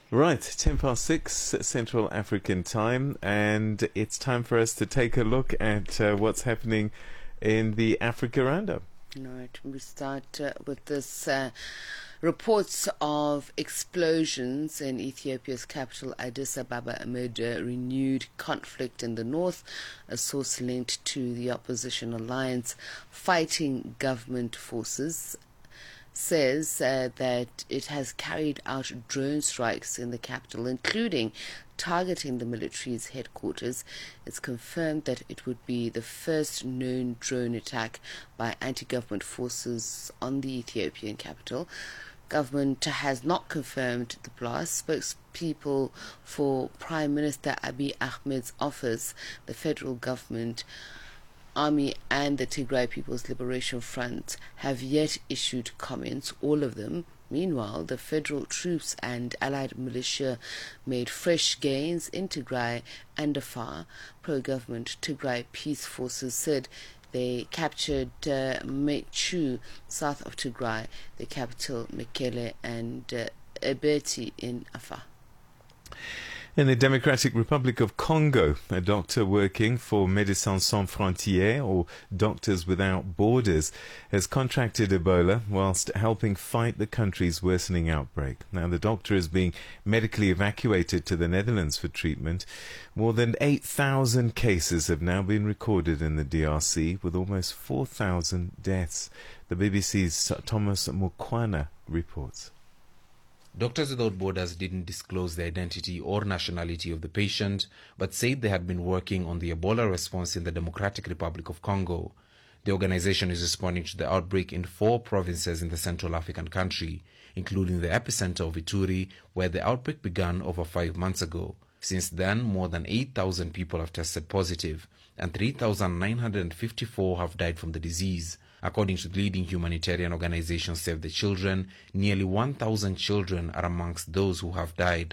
Right, 6:10 Central African time, and it's time for us to take a look at what's happening in the Africa Roundup. Right, we start with this reports of explosions in Ethiopia's capital Addis Ababa amid renewed conflict in the north. A source linked to the opposition alliance fighting government forces says that it has carried out drone strikes in the capital, including targeting the military's headquarters. It's confirmed that it would be the first known drone attack by anti-government forces on the Ethiopian capital. Government has not confirmed the blast. Spokespeople for Prime Minister Abiy Ahmed's office, the federal government, Army and the Tigray People's Liberation Front have yet issued comments, all of them. Meanwhile, the federal troops and allied militia made fresh gains in Tigray and Afar. Pro-government Tigray peace forces said they captured Mechu, south of Tigray, the capital Mekele, and Ebeti in Afar. In the Democratic Republic of Congo, a doctor working for Médecins Sans Frontières, or Doctors Without Borders, has contracted Ebola whilst helping fight the country's worsening outbreak. Now, the doctor is being medically evacuated to the Netherlands for treatment. More than 8,000 cases have now been recorded in the DRC, with almost 4,000 deaths. The BBC's Thomas Mukwana reports. Doctors Without Borders didn't disclose the identity or nationality of the patient, but said they had been working on the Ebola response in the Democratic Republic of Congo. The organization is responding to the outbreak in 4 provinces in the Central African country, including the epicenter of Ituri, where the outbreak began over 5 months ago. Since then, more than 8,000 people have tested positive, and 3,954 have died from the disease. According to the leading humanitarian organization Save the Children, nearly 1,000 children are amongst those who have died.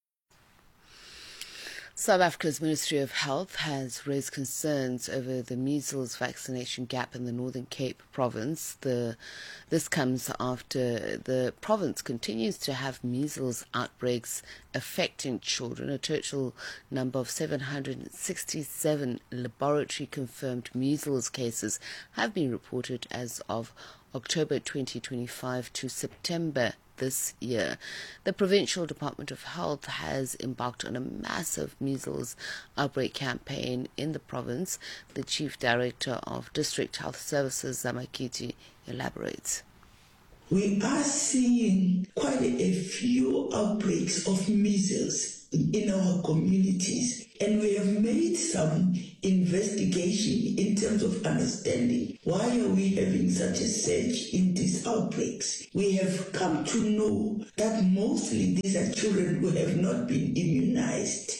South Africa's Ministry of Health has raised concerns over the measles vaccination gap in the Northern Cape province. This comes after the province continues to have measles outbreaks affecting children. A total number of 767 laboratory-confirmed measles cases have been reported as of October 2025 to September this year. The Provincial Department of Health has embarked on a massive measles outbreak campaign in the province. The Chief Director of District Health Services, Zamakiti, elaborates. We are seeing quite a few outbreaks of measles in our communities, and we have made some investigation in terms of understanding why are we having such a surge in these outbreaks. We have come to know that mostly these are children who have not been immunized.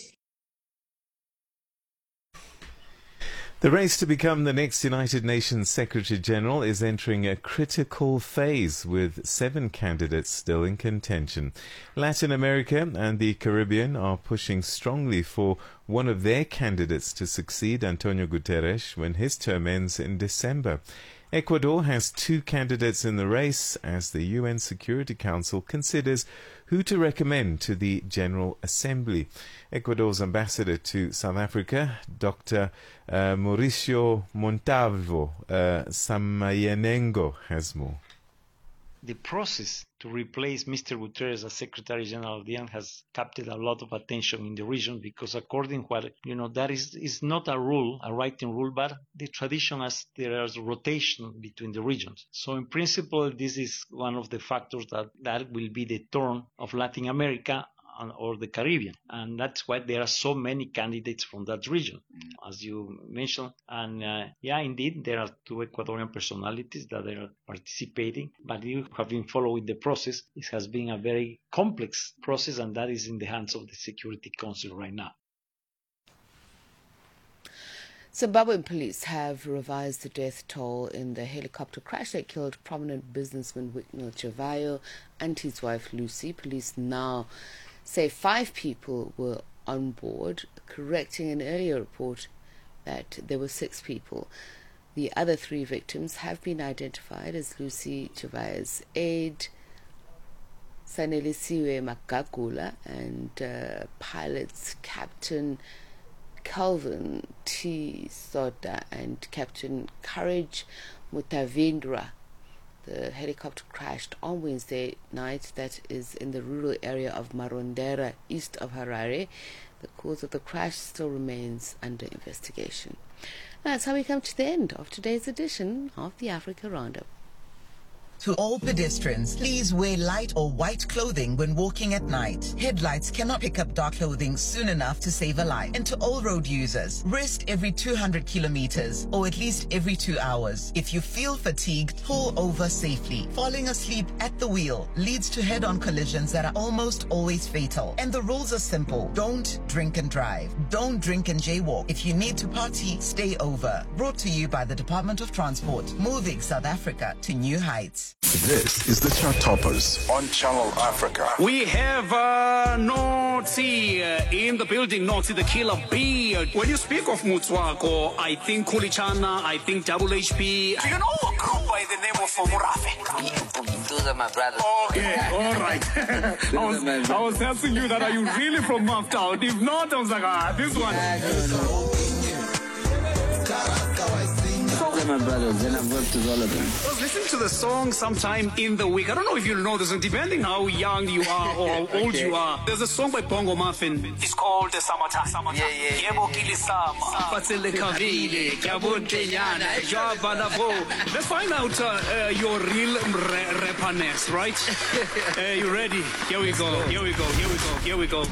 The race to become the next United Nations Secretary General is entering a critical phase, with 7 candidates still in contention. Latin America and the Caribbean are pushing strongly for one of their candidates to succeed Antonio Guterres when his term ends in December. Ecuador has 2 candidates in the race as the UN Security Council considers who to recommend to the General Assembly. Ecuador's ambassador to South Africa, Dr. Mauricio Montalvo Samayanengo, has more. The process to replace Mr. Guterres as Secretary General of the UN has captured a lot of attention in the region, because according what that is not a rule, a writing rule, but the tradition as there is rotation between the regions. So in principle, this is one of the factors that will be the turn of Latin America or the Caribbean, and that's why there are so many candidates from that region, as you mentioned. And indeed, there are 2 Ecuadorian personalities that are participating, but you have been following the process. It has been a very complex process, and that is in the hands of the Security Council right now. Zimbabwean police have revised the death toll in the helicopter crash that killed prominent businessman Wicknell Chivayo and his wife Lucy. Police now say 5 people were on board, correcting an earlier report that there were 6 people. The other 3 victims have been identified as Lucy Chivayo's aide, Sanelisiwe Magagula and pilots Captain Calvin T. Soda and Captain Courage Mutavindra. The helicopter crashed on Wednesday night, that is in the rural area of Marondera, east of Harare. The cause of the crash still remains under investigation. That's how we come to the end of today's edition of the Africa Roundup. To all pedestrians, please wear light or white clothing when walking at night. Headlights cannot pick up dark clothing soon enough to save a life. And to all road users, rest every 200 kilometers or at least every 2 hours. If you feel fatigued, pull over safely. Falling asleep at the wheel leads to head-on collisions that are almost always fatal. And the rules are simple. Don't drink and drive. Don't drink and jaywalk. If you need to party, stay over. Brought to you by the Department of Transport, moving South Africa to new heights. This is the Chart Toppers on Channel Africa. We have Notsi in the building. Notsi the Killer B. When you speak of Mutswako, I think Kulichana, I think Double HP. Do you know a group by the name of Murafe? Those are my brothers. Okay, all right. I was asking you that, are you really from Maftown? If not, I was like, this one. My brothers, and I've worked with all of them. I was listening to the song sometime in the week. I don't know if you know this, depending how young you are or how old you are. There's a song by Bongo Muffin. It's called The Summertime. Yeah. Let's find out your real rapperness, right? You ready? Here we go.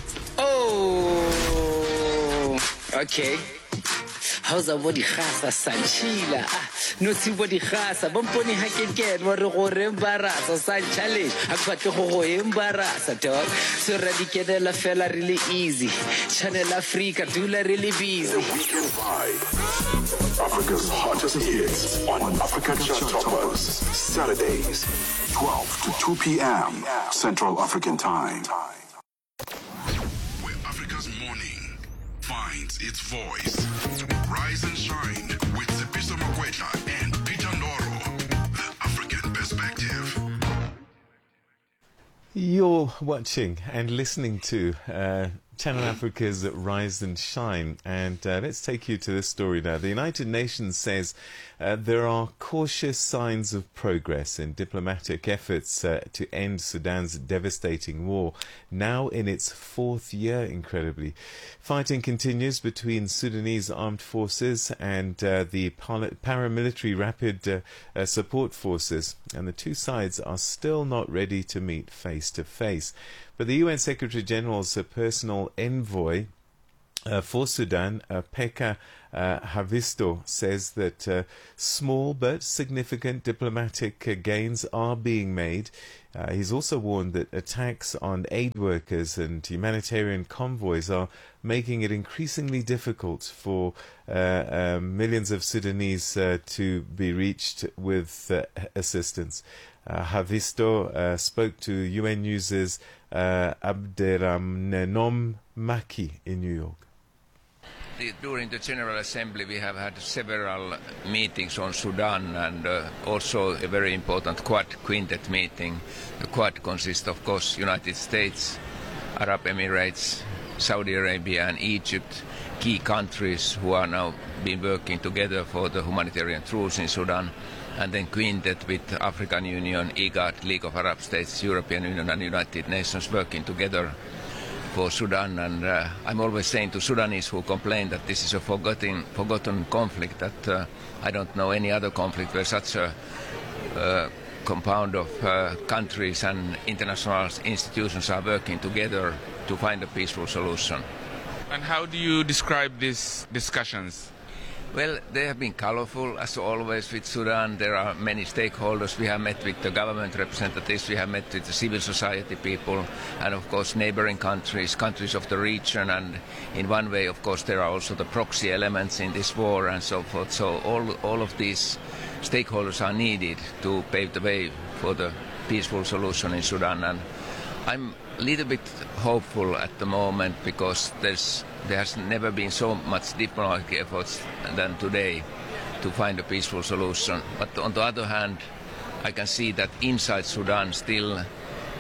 Oh, okay. How's a body khasa sanchila no si body khasa bomponi ha ke ke mo re go re embarasa san challenge ha kwatle go embarasa dog so radikedela fela really easy Channel Africa dula really busy. Weekend Vibe, Africa's hottest hits on Africa Chart Toppers, Saturdays 12 to 2 p.m. Central African Time. Where Africa's morning finds its voice. Rise and shine with Zepiso Makwetla and Peter Ndoro. The African Perspective. You're watching and listening to Channel Africa's Rise and Shine, and let's take you to this story now. The United Nations says there are cautious signs of progress in diplomatic efforts to end Sudan's devastating war, now in its 4th year, incredibly. Fighting continues between Sudanese armed forces and the paramilitary rapid support forces, and the two sides are still not ready to meet face to face. But the UN Secretary General's personal envoy for Sudan, Pekka Havisto, says that small but significant diplomatic gains are being made. He's also warned that attacks on aid workers and humanitarian convoys are making it increasingly difficult for millions of Sudanese to be reached with assistance. Havisto spoke to UN News' Abderrahmanom Maki in New York. During the General Assembly we have had several meetings on Sudan and also a very important Quad Quintet meeting. The Quad consists of course United States, Arab Emirates, Saudi Arabia and Egypt, key countries who are now been working together for the humanitarian truce in Sudan. And then Quintet with African Union, IGAD, League of Arab States, European Union and United Nations working together for Sudan. And I'm always saying to Sudanese who complain that this is a forgotten conflict, that I don't know any other conflict where such a compound of countries and international institutions are working together to find a peaceful solution. And how do you describe these discussions? Well, they have been colorful, as always with Sudan. There are many stakeholders. We have met with the government representatives, we have met with the civil society people, and of course neighboring countries, countries of the region, and in one way, of course, there are also the proxy elements in this war and so forth. So all of these stakeholders are needed to pave the way for the peaceful solution in Sudan. And I'm a little bit hopeful at the moment because there has never been so much diplomatic efforts than today to find a peaceful solution. But on the other hand, I can see that inside Sudan still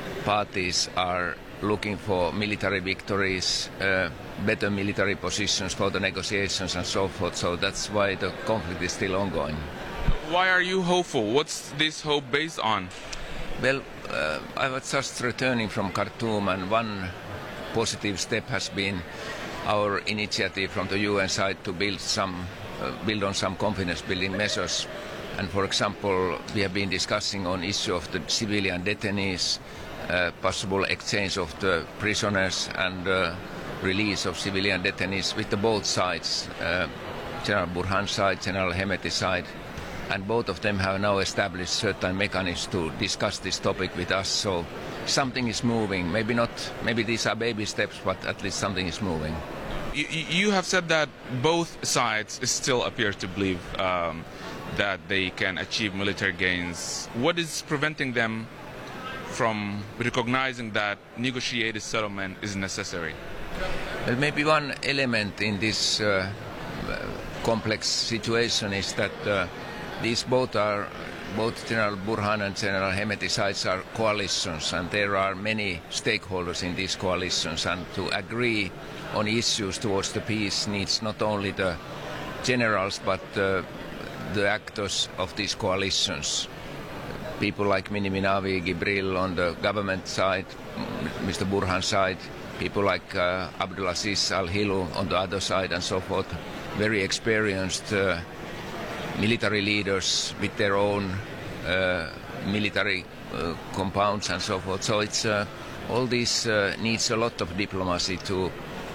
parties are looking for military victories, better military positions for the negotiations and so forth. So that's why the conflict is still ongoing. Why are you hopeful? What's this hope based on? Well, I was just returning from Khartoum, and one positive step has been our initiative from the UN side to build on some confidence-building measures. And for example, we have been discussing on issue of the civilian detainees, possible exchange of the prisoners and release of civilian detainees with the both sides, General Burhan side, General Hemeti side, and both of them have now established certain mechanisms to discuss this topic with us. So something is moving. Maybe these are baby steps, but at least something is moving. You have said that both sides still appear to believe that they can achieve military gains. What is preventing them from recognizing that negotiated settlement is necessary? Well, maybe one element in this complex situation is that these both General Burhan and General Hemeti sides are coalitions, and there are many stakeholders in these coalitions, and to agree on issues towards the peace needs not only the generals but the actors of these coalitions. People like Mini Minawi, Gibril on the government side, Mr. Burhan side, people like Abdulaziz Al-Hilu on the other side and so forth, very experienced military leaders with their own military compounds and so forth. So it's all this needs a lot of diplomacy to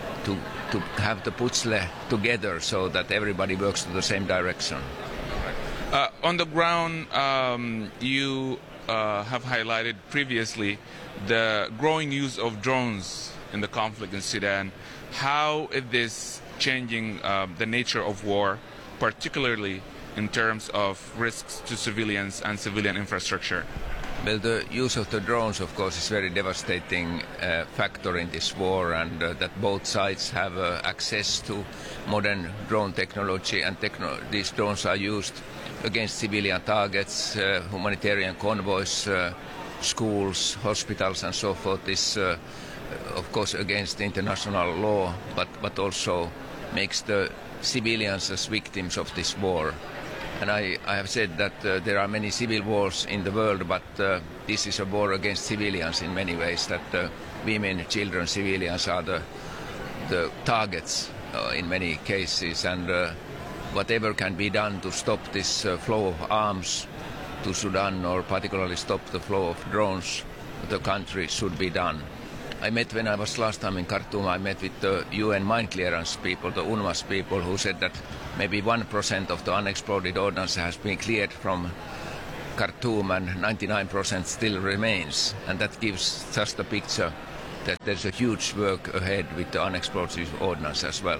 have the puzzle together so that everybody works to the same direction. On the ground, you have highlighted previously the growing use of drones in the conflict in Sudan. How is this changing the nature of war, particularly in terms of risks to civilians and civilian infrastructure? Well, the use of the drones, of course, is a very devastating factor in this war, and that both sides have access to modern drone technology, and these drones are used against civilian targets, humanitarian convoys, schools, hospitals and so forth. This, of course, against international law, but also makes the civilians as victims of this war. And I have said that there are many civil wars in the world, but this is a war against civilians in many ways, that women, children, civilians are the targets in many cases, and whatever can be done to stop this flow of arms to Sudan, or particularly stop the flow of drones to the country, should be done. When I was last time in Khartoum, I met with the UN mine clearance people, the UNMAS people, who said that maybe 1% of the unexploded ordnance has been cleared from Khartoum and 99% still remains. And that gives just a picture that there's a huge work ahead with the unexploded ordnance as well.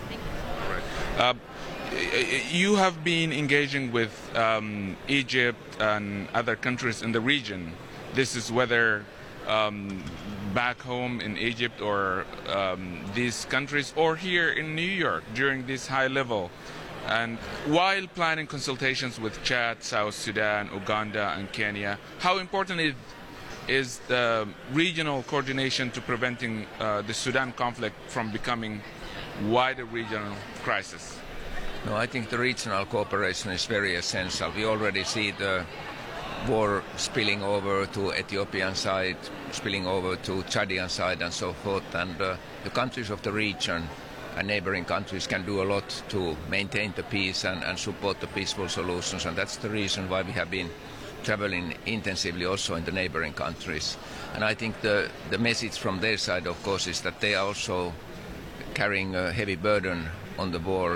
You have been engaging with Egypt and other countries in the region. This is whether back home in Egypt or these countries, or here in New York during this high level. And while planning consultations with Chad, South Sudan, Uganda and Kenya, how important is the regional coordination to preventing the Sudan conflict from becoming wider regional crisis? No, I think the regional cooperation is very essential. We already see the war spilling over to Ethiopian side, spilling over to Chadian side and so forth, and the countries of the region and neighboring countries can do a lot to maintain the peace and support the peaceful solutions, and that's the reason why we have been traveling intensively also in the neighboring countries. And I think the message from their side, of course, is that they are also carrying a heavy burden on the war,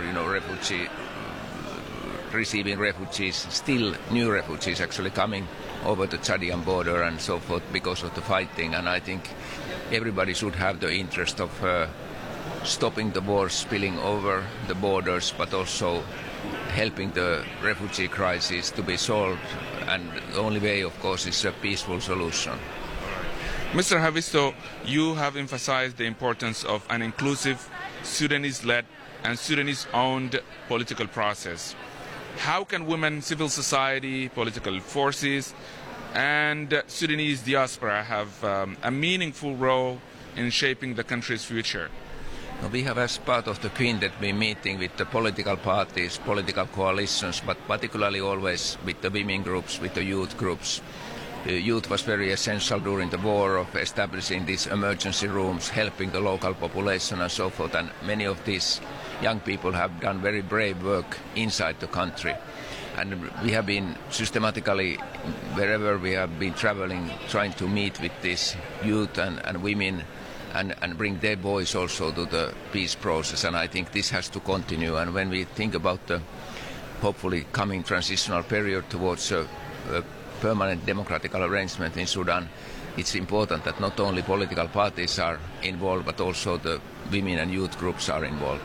receiving refugees, still new refugees actually coming over the Chadian border and so forth because of the fighting. And I think everybody should have the interest of stopping the war spilling over the borders, but also helping the refugee crisis to be solved. And the only way, of course, is a peaceful solution. Mr. Haavisto, you have emphasized the importance of an inclusive, Sudanese-led and Sudanese-owned political process. How can women, civil society, political forces, and Sudanese diaspora have a meaningful role in shaping the country's future? We have, as part of the quintet, been meeting with the political parties, political coalitions, but particularly always with the women groups, with the youth groups. Youth was very essential during the war of establishing these emergency rooms, helping the local population and so forth, and many of these young people have done very brave work inside the country. And we have been systematically, wherever we have been traveling, trying to meet with these youth and women and bring their voice also to the peace process. And I think this has to continue. And when we think about the hopefully coming transitional period towards a permanent democratic arrangement in Sudan, it's important that not only political parties are involved, but also the women and youth groups are involved.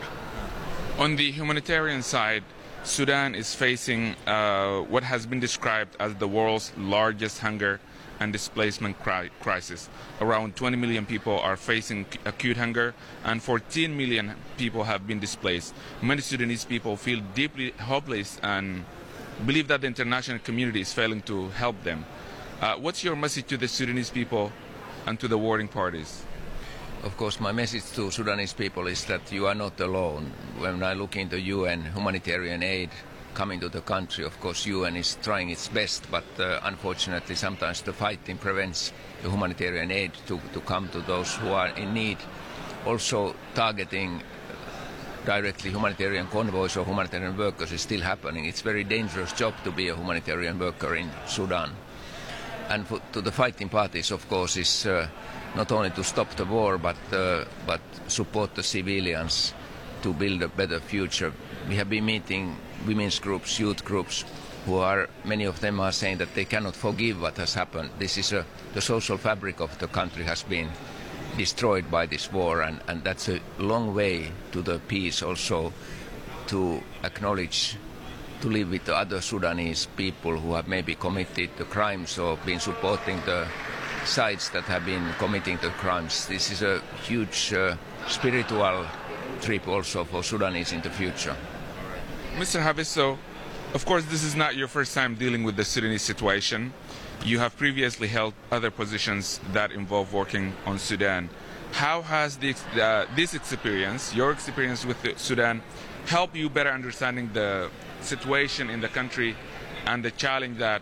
On the humanitarian side, Sudan is facing what has been described as the world's largest hunger and displacement crisis. Around 20 million people are facing acute hunger, and 14 million people have been displaced. Many Sudanese people feel deeply hopeless and believe that the international community is failing to help them. What's your message to the Sudanese people and to the warring parties? Of course, my message to Sudanese people is that you are not alone. When I look into UN humanitarian aid coming to the country, of course, UN is trying its best, but unfortunately, sometimes the fighting prevents the humanitarian aid to come to those who are in need. Also, targeting directly humanitarian convoys or humanitarian workers is still happening. It's a very dangerous job to be a humanitarian worker in Sudan. And to the fighting parties, of course, is not only to stop the war, but support the civilians to build a better future. We have been meeting women's groups, youth groups, many of them are saying that they cannot forgive what has happened. This is the social fabric of the country has been destroyed by this war, and that's a long way to the peace also, to acknowledge, to live with the other Sudanese people who have maybe committed the crimes or been supporting the sides that have been committing the crimes. This is a huge spiritual trip also for Sudanese in the future. Mr. Haviso, of course, this is not your first time dealing with the Sudanese situation. You have previously held other positions that involve working on Sudan. How has this experience, your experience with Sudan, helped you better understanding the situation in the country and the challenge that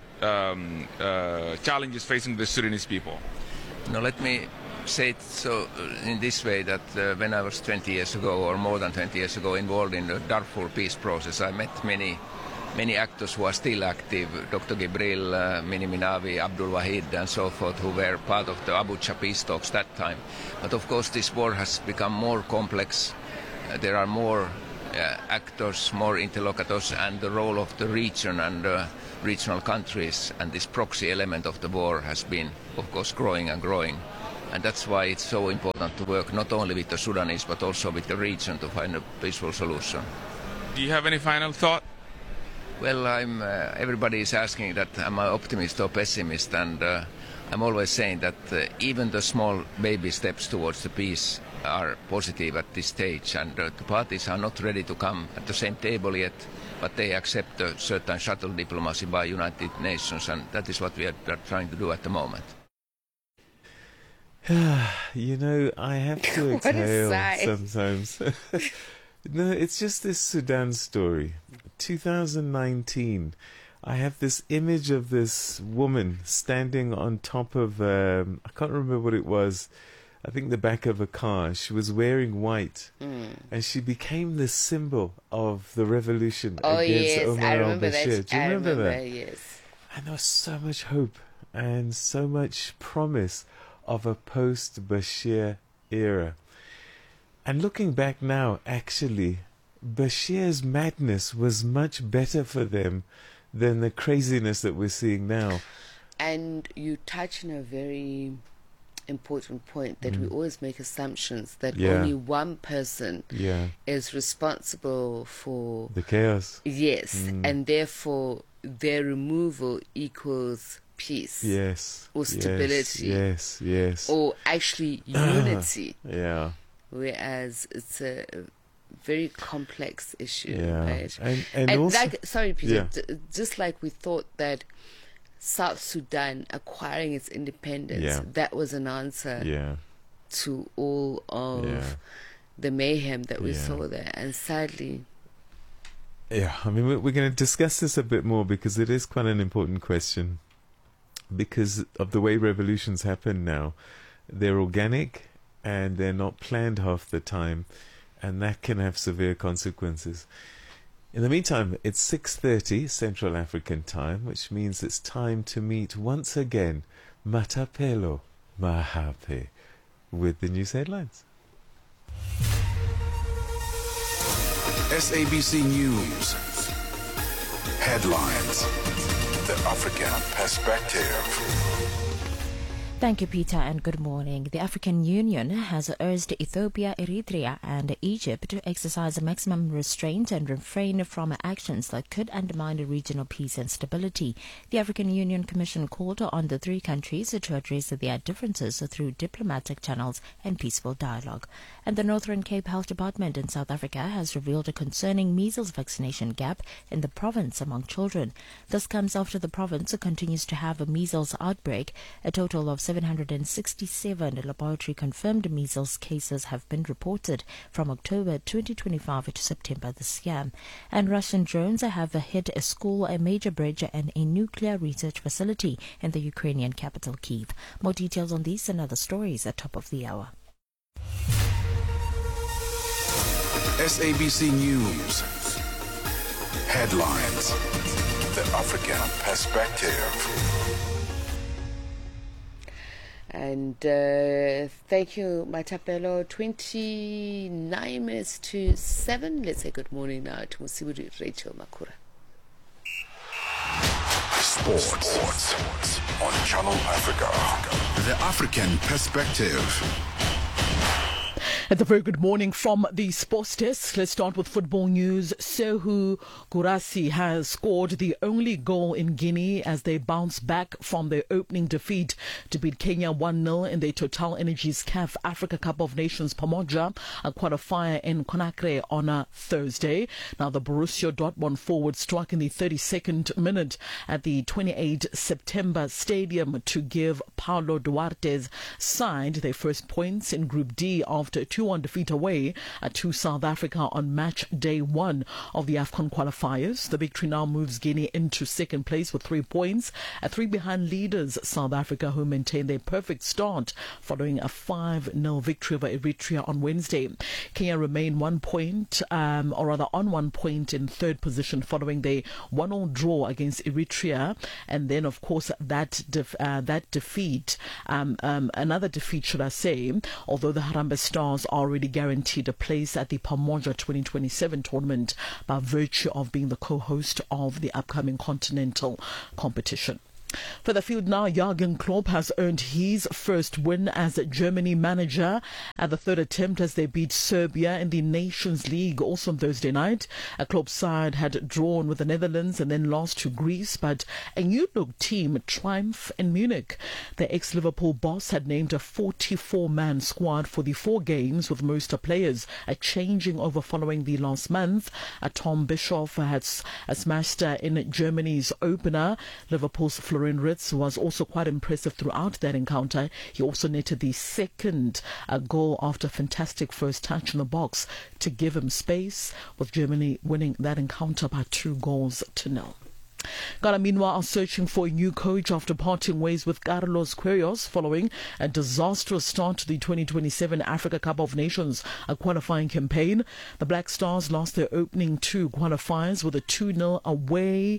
challenges facing the Sudanese people? Now, let me say it so in this way, that when I was 20 years ago, or more than 20 years ago, involved in the Darfur peace process, I met many actors who are still active, Dr. Gibril, Mini Minawi, Abdul Wahid and so forth, who were part of the Abuja peace talks that time. But of course this war has become more complex. There are more actors, more interlocutors, and the role of the region and regional countries and this proxy element of the war has been, of course, growing and growing. And that's why it's so important to work not only with the Sudanese but also with the region to find a peaceful solution. Do you have any final thought? Well, everybody is asking that am I optimist or pessimist, and I'm always saying that even the small baby steps towards the peace are positive at this stage, and the parties are not ready to come at the same table yet, but they accept a certain shuttle diplomacy by United Nations, and that is what we are trying to do at the moment. You know, I have to exhale sometimes. No, it's just this Sudan story. 2019, I have this image of this woman standing on top of, I can't remember what it was, I think the back of a car. She was wearing white, and she became the symbol of the revolution against Omar al-Bashir. Do you remember that? Yes. And there was so much hope and so much promise of a post-Bashir era. And looking back now, actually, Bashir's madness was much better for them than the craziness that we're seeing now. And you touch on a very important point, that we always make assumptions that only one person is responsible for the chaos. Yes, and therefore their removal equals peace. Yes. Or stability. Yes. Or actually unity. Yeah. Whereas it's a very complex issue. Yeah. Right? And also, like, sorry, Peter, just like we thought that South Sudan acquiring its independence, that was an answer to all of the mayhem that we saw there. And sadly... Yeah, I mean, we're going to discuss this a bit more because it is quite an important question. Because of the way revolutions happen now, they're organic and they're not planned half the time, and that can have severe consequences. In the meantime, it's 6:30 Central African Time, which means it's time to meet once again Matapelo Mahape with the news headlines. SABC News headlines. The African perspective. Thank you, Peter, and good morning. The African Union has urged Ethiopia, Eritrea and Egypt to exercise maximum restraint and refrain from actions that could undermine regional peace and stability. The African Union Commission called on the three countries to address their differences through diplomatic channels and peaceful dialogue. And the Northern Cape Health Department in South Africa has revealed a concerning measles vaccination gap in the province among children. This comes after the province continues to have a measles outbreak. A total of 767 laboratory-confirmed measles cases have been reported from October 2025 to September this year. And Russian drones have hit a school, a major bridge and a nuclear research facility in the Ukrainian capital, Kyiv. More details on these and other stories at top of the hour. SABC News headlines. The African perspective. And thank you, Matapelo. 29 minutes to 7. Let's say good morning now to Musibudi Rachel Makura. Sports on Channel Africa. The African perspective. And a very good morning from the sports desk. Let's start with football news. Sehu Gurasi has scored the only goal in Guinea as they bounce back from their opening defeat to beat Kenya 1-0 in the Total Energies CAF Africa Cup of Nations Pamoja, a qualifier in Conakry on a Thursday. Now the Borussia Dortmund forward struck in the 32nd minute at the 28 September Stadium to give Paulo Duarte's side their first points in Group D after a 2-1 defeat away to South Africa on match day 1 of the AFCON qualifiers. The victory now moves Guinea into second place with 3 points, 3 behind leaders South Africa, who maintain their perfect start following a 5-0 victory over Eritrea on Wednesday. Kenya remain 1 point, on 1 point in third position following their 1-1 draw against Eritrea, and then of course that defeat, another defeat should I say, although the Harambee Stars are already guaranteed a place at the Pamoja 2027 tournament by virtue of being the co-host of the upcoming continental competition. For the field now, Jürgen Klopp has earned his first win as Germany manager at the third attempt as they beat Serbia in the Nations League also on Thursday night. A Klopp side had drawn with the Netherlands and then lost to Greece, but a new-look team triumphed in Munich. The ex-Liverpool boss had named a 44-man squad for the 4 games, with most players changing over following the last month. Tom Bischoff had smashed in Germany's opener. Liverpool's Florian Wirtz was also quite impressive throughout that encounter. He also netted the second goal after a fantastic first touch in the box to give him space, with Germany winning that encounter by 2-0. Ghana, meanwhile, are searching for a new coach after parting ways with Carlos Queiroz following a disastrous start to the 2027 Africa Cup of Nations qualifying campaign. The Black Stars lost their opening 2 qualifiers with a 2-0 away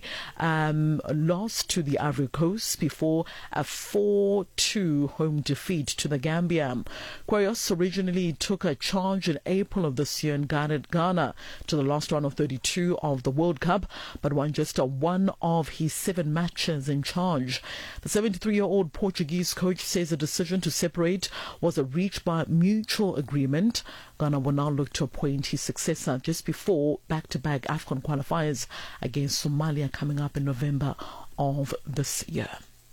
loss to the Ivory Coast before a 4-2 home defeat to the Gambia. Queiroz originally took a charge in April of this year and guided Ghana to the last round of 32 of the World Cup, but won just one of his 7 matches in charge. The 73-year-old Portuguese coach says the decision to separate was reached by mutual agreement. Ghana will now look to appoint his successor just before back-to-back AFCON qualifiers against Somalia coming up in November of this year.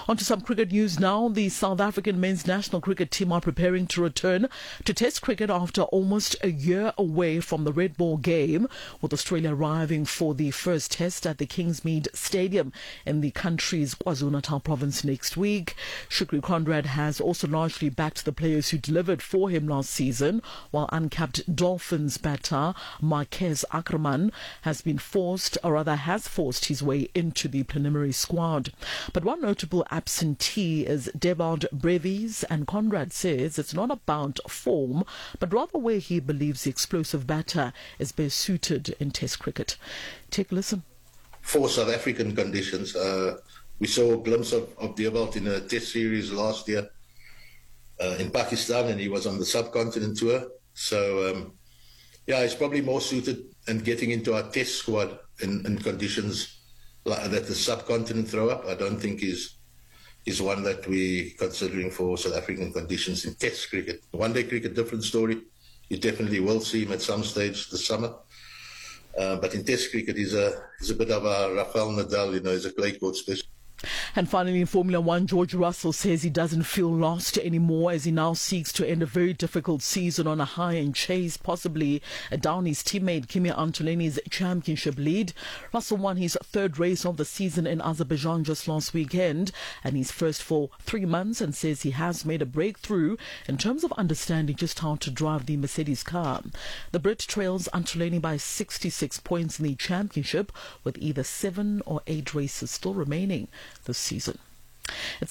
On to some cricket news now. The South African men's national cricket team are preparing to return to Test cricket after almost a year away from the Red Ball game, with Australia arriving for the first test at the Kingsmead Stadium in the country's KwaZulu-Natal province next week. Shukri Conrad has also largely backed the players who delivered for him last season, while uncapped Dolphins batter Marquez Ackerman has forced his way into the preliminary squad. But one notable absentee is Devard Brevis, and Conrad says it's not about form, but rather where he believes the explosive batter is best suited in Test cricket. Take a listen. For South African conditions, we saw a glimpse of Devard in a Test series last year in Pakistan, and he was on the subcontinent tour. So, he's probably more suited in getting into our Test squad in conditions that the subcontinent throw up. I don't think is one that we're considering for South African conditions in Test cricket. One-day cricket, different story. You definitely will see him at some stage this summer. But in Test cricket, he's a bit of a Rafael Nadal, he's a clay court specialist. And finally, in Formula One, George Russell says he doesn't feel lost anymore as he now seeks to end a very difficult season on a high and chase possibly down his teammate Kimi Antonelli's championship lead. Russell won his third race of the season in Azerbaijan just last weekend, and his first for 3 months, and says he has made a breakthrough in terms of understanding just how to drive the Mercedes car. The Brit trails Antonelli by 66 points in the championship, with either 7 or 8 races still remaining this season. At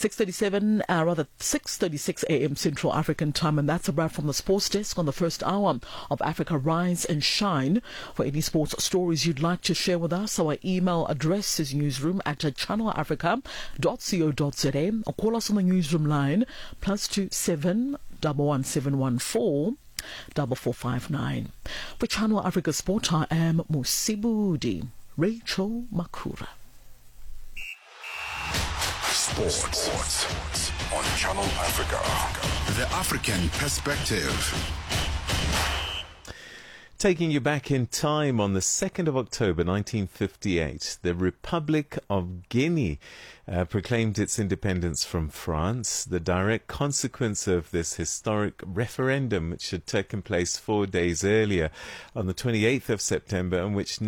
6:36 a.m. Central African time, and that's a wrap from the sports desk on the first hour of Africa Rise and Shine. For any sports stories you'd like to share with us, our email address is newsroom@channelafrica.co.za, or call us on the newsroom line +27 11714 4459. For Channel Africa Sport, I am Musibudi Rachel Makura. Sports on Channel Africa. The African Perspective. Taking you back in time, on the 2nd of October 1958, the Republic of Guinea proclaimed its independence from France, the direct consequence of this historic referendum, which had taken place 4 days earlier on the 28th of September, in which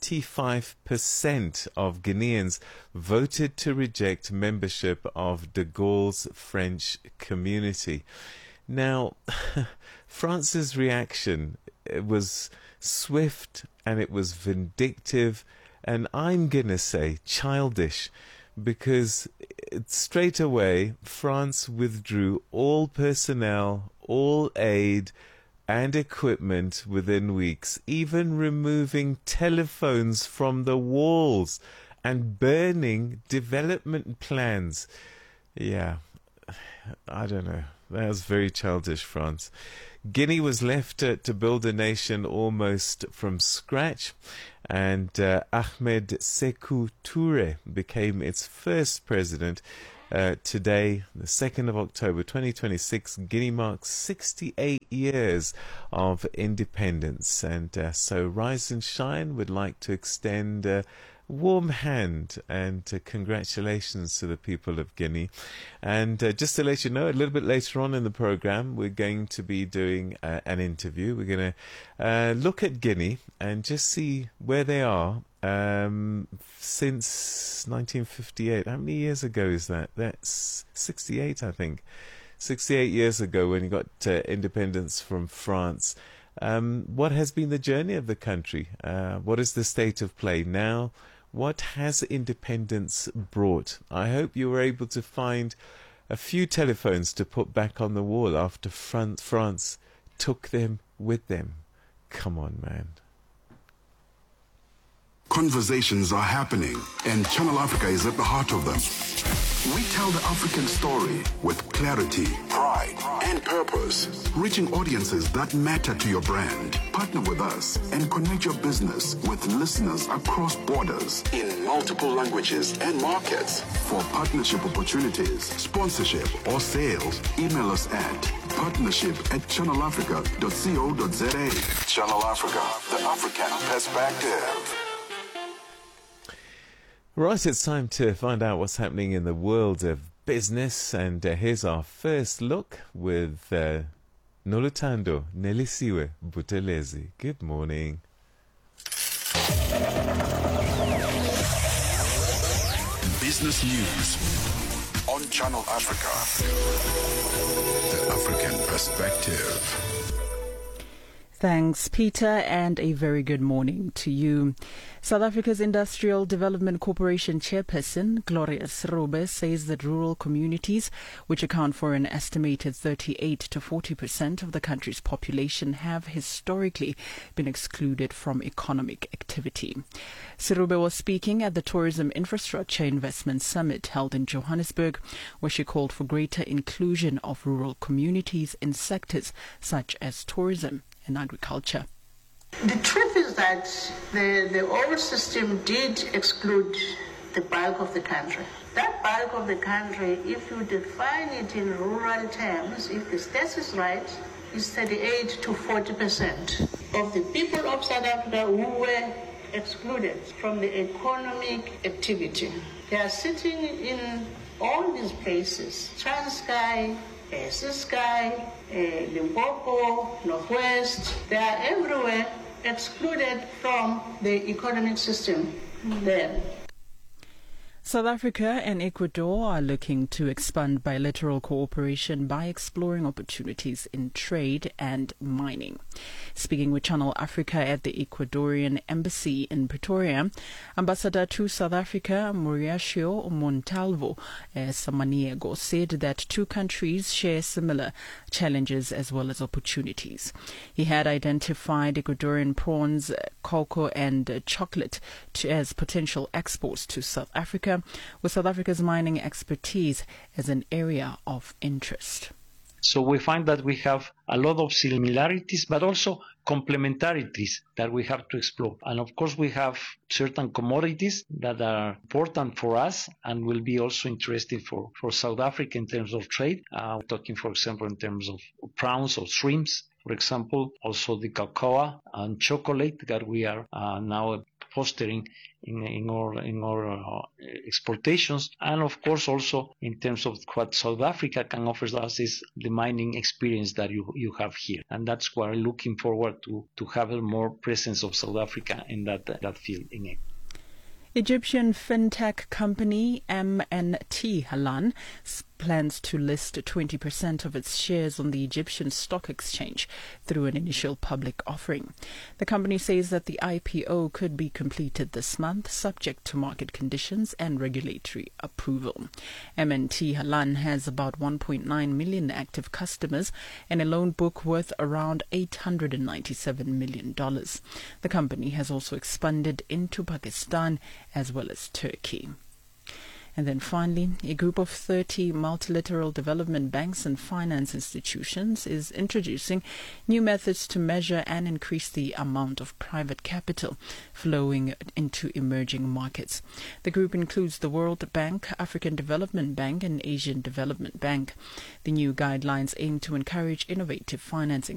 95% of Guineans voted to reject membership of de Gaulle's French community. Now, France's reaction, it was swift and it was vindictive, and I'm going to say childish, because straight away France withdrew all personnel, all aid and equipment within weeks, even removing telephones from the walls and burning development plans. Yeah, I don't know. That was very childish, France. Guinea was left to build a nation almost from scratch, and Ahmed Sékou Touré became its first president. Today, the 2nd of October 2026, Guinea marks 68 years of independence, and so Rise and Shine would like to extend warm hand and congratulations to the people of Guinea. And just to let you know, a little bit later on in the program, we're going to be doing an interview. We're going to look at Guinea and just see where they are since 1958. How many years ago is that? That's 68, I think. 68 years ago when you got independence from France. What has been the journey of the country? What is the state of play now? What has independence brought? I hope you were able to find a few telephones to put back on the wall after France took them with them. Come on, man. Conversations are happening, and Channel Africa is at the heart of them. We tell the African story with clarity, pride, and purpose, reaching audiences that matter to your brand. Partner with us and connect your business with listeners across borders in multiple languages and markets. For partnership opportunities, sponsorship, or sales, email us at partnership@channelafrica.co.za. Channel Africa, the African Perspective. Right, it's time to find out what's happening in the world of business, and here's our first look with Noluthando Nelisiwe Buthelezi. Good morning. Business News on Channel Africa. The African Perspective. Thanks, Peter, and a very good morning to you. South Africa's Industrial Development Corporation chairperson, Gloria Serobe, says that rural communities, which account for an estimated 38 to 40% of the country's population, have historically been excluded from economic activity. Serobe was speaking at the Tourism Infrastructure Investment Summit held in Johannesburg, where she called for greater inclusion of rural communities in sectors such as tourism and agriculture. The truth is that the old system did exclude the bulk of the country. That bulk of the country, if you define it in rural terms, if the stats is right, is 38 to 40% of the people of South Africa who were excluded from the economic activity. They are sitting in all these places, Transkei, Ciskei, Limpopo, Northwest. They are everywhere excluded from the economic system there. South Africa and Ecuador are looking to expand bilateral cooperation by exploring opportunities in trade and mining. Speaking with Channel Africa at the Ecuadorian Embassy in Pretoria, Ambassador to South Africa Mauricio Montalvo Samaniego said that two countries share similar challenges as well as opportunities. He had identified Ecuadorian prawns, cocoa and chocolate as potential exports to South Africa, with South Africa's mining expertise as an area of interest. So we find that we have a lot of similarities, but also complementarities that we have to explore. And of course, we have certain commodities that are important for us and will be also interesting for South Africa in terms of trade. We're talking, for example, in terms of prawns or shrimps, for example, also the cocoa and chocolate that we are now fostering in our exportations, and of course also in terms of what South Africa can offer us is the mining experience that you have here, and that's why I'm looking forward to have a more presence of South Africa in that field in it. Egyptian fintech company M&T Halan plans to list 20% of its shares on the Egyptian Stock Exchange through an initial public offering. The company says that the IPO could be completed this month, subject to market conditions and regulatory approval. M&T Halan has about 1.9 million active customers and a loan book worth around $897 million. The company has also expanded into Pakistan as well as Turkey. And then finally, a group of 30 multilateral development banks and finance institutions is introducing new methods to measure and increase the amount of private capital flowing into emerging markets. The group includes the World Bank, African Development Bank, and Asian Development Bank. The new guidelines aim to encourage innovative financing